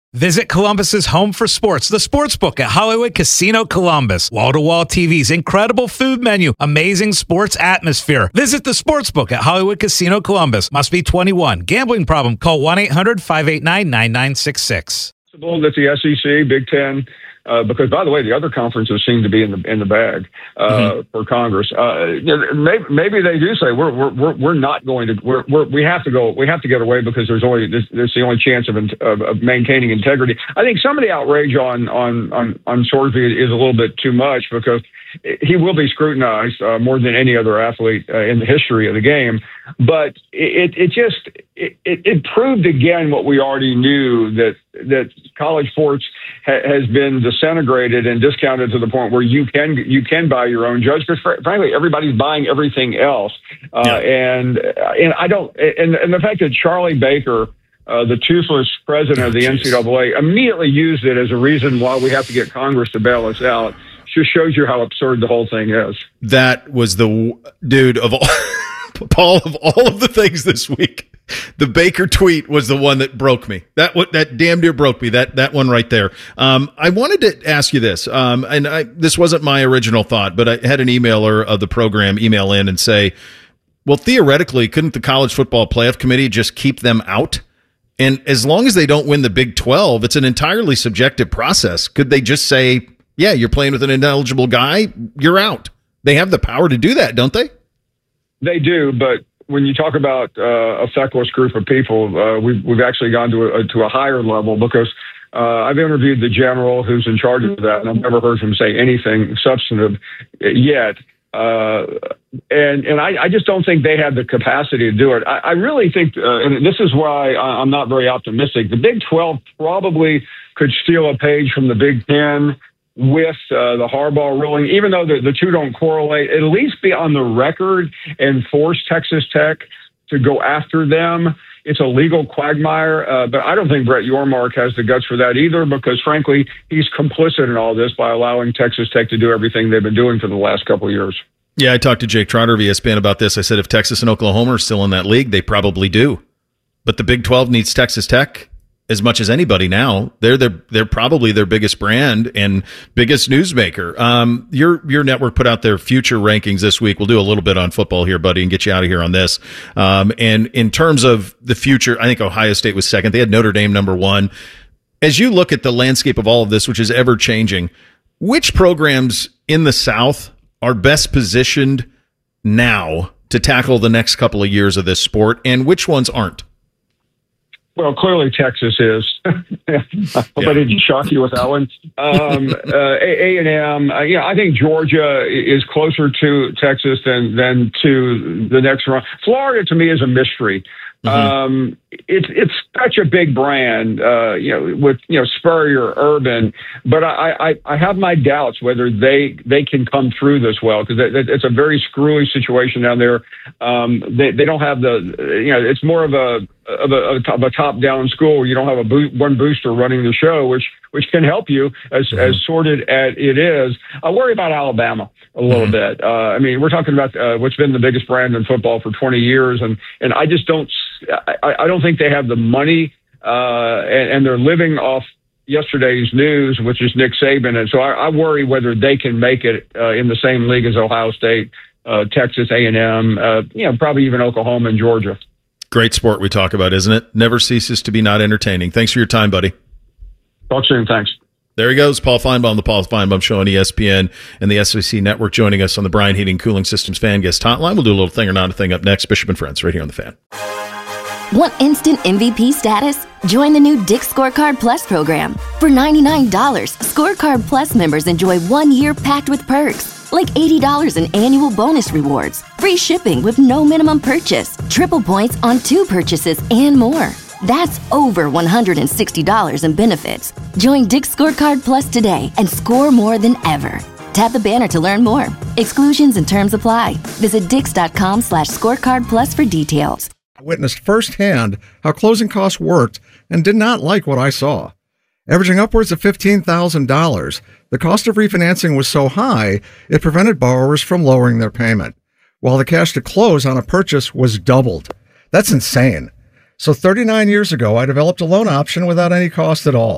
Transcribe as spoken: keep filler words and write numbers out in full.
Visit Columbus's home for sports, the Sportsbook at Hollywood Casino Columbus. Wall-to-wall T Vs, incredible food menu, amazing sports atmosphere. Visit the Sportsbook at Hollywood Casino Columbus. Must be twenty-one. Gambling problem? Call one eight hundred five eight nine nine nine six six. That the S E C, Big Ten, uh, because by the way, the other conferences seem to be in the in the bag uh, mm-hmm. for Congress. Uh, maybe, maybe they do say we're we're we're not going to we're, we're we have to go we have to get away because there's only this, there's the only chance of, of of maintaining integrity. I think some of the outrage on on on on Sorsby is a little bit too much because he will be scrutinized uh, more than any other athlete uh, in the history of the game. But it, it just it, it proved again what we already knew, that that college sports ha- has been disintegrated and discounted to the point where you can you can buy your own judge because fr- frankly everybody's buying everything else. Uh, yeah. And and I don't and and the fact that Charlie Baker, Uh, the toothless president of the oh, N C double A, immediately used it as a reason why we have to get Congress to bail us out. Just shows you how absurd the whole thing is. That was the dude of all, Paul, of all of the things this week. The Baker tweet was the one that broke me. That that damn near broke me. That that one right there. Um, I wanted to ask you this, um, and I, this wasn't my original thought, but I had an emailer of the program email in and say, "Well, theoretically, couldn't the College Football Playoff Committee just keep them out?" And as long as they don't win the Big twelve, it's an entirely subjective process. Could they just say, yeah, you're playing with an ineligible guy, you're out? They have the power to do that, don't they? They do, but when you talk about uh, a feckless group of people, uh, we've, we've actually gone to a, to a higher level because uh, I've interviewed the general who's in charge of that, and I've never heard him say anything substantive yet. Uh, and and I, I just don't think they have the capacity to do it. I, I really think, uh, and this is why I, I'm not very optimistic, the Big twelve probably could steal a page from the Big Ten with uh, the Harbaugh ruling, even though the, the two don't correlate, at least be on the record and force Texas Tech to go after them. It's a legal quagmire, uh, but I don't think Brett Yormark has the guts for that either because, frankly, he's complicit in all this by allowing Texas Tech to do everything they've been doing for the last couple of years. Yeah, I talked to Jake Trotter of E S P N about this. I said if Texas and Oklahoma are still in that league, they probably do. But the Big twelve needs Texas Tech as much as anybody now. They're their, they're probably their biggest brand and biggest newsmaker. Um, your your network put out their future rankings this week. We'll do a little bit on football here, buddy, and get you out of here on this. Um, and in terms of the future, I think Ohio State was second. They had Notre Dame number one. As you look at the landscape of all of this, which is ever changing, which programs in the South are best positioned now to tackle the next couple of years of this sport, and which ones aren't? Well, clearly Texas is. I hope yeah. I didn't shock you with that one. Um, uh, A and M, uh, yeah, I think Georgia is closer to Texas than than to the next round. Florida, to me, is a mystery. Mm-hmm. Um, it's it's such a big brand, uh, you know, with you know Spurrier, Urban, but I, I, I have my doubts whether they they can come through this well because it's a very screwy situation down there. Um, they they don't have the you know it's more of a of a, of a top down school where you don't have a bo- one booster running the show, which which can help you as mm-hmm. as sorted as it is. I worry about Alabama a little mm-hmm. bit. Uh, I mean, we're talking about uh, what's been the biggest brand in football for twenty years, and and I just don't. I, I don't think they have the money, uh, and, and they're living off yesterday's news, which is Nick Saban. And so I, I worry whether they can make it uh, in the same league as Ohio State, uh, Texas A and M, uh, you know, probably even Oklahoma and Georgia. Great sport we talk about, isn't it? Never ceases to be not entertaining. Thanks for your time, buddy. Talk soon. Thanks. There he goes, Paul Feinbaum, the Paul Feinbaum Show on E S P N and the S E C Network, joining us on the Brian Heating Cooling Systems Fan Guest Hotline. We'll do a little thing or not a thing up next. Bishop and Friends, right here on the Fan. Want instant M V P status? Join the new Dick's Scorecard Plus program. For ninety-nine dollars, Scorecard Plus members enjoy one year packed with perks, like eighty dollars in annual bonus rewards, free shipping with no minimum purchase, triple points on two purchases, and more. That's over one hundred sixty dollars in benefits. Join Dick's Scorecard Plus today and score more than ever. Tap the banner to learn more. Exclusions and terms apply. Visit dix.com slash scorecard plus for details. I witnessed firsthand how closing costs worked and did not like what I saw. Averaging upwards of fifteen thousand dollars, the cost of refinancing was so high, it prevented borrowers from lowering their payment, while the cash to close on a purchase was doubled. That's insane. So thirty-nine years ago, I developed a loan option without any cost at all.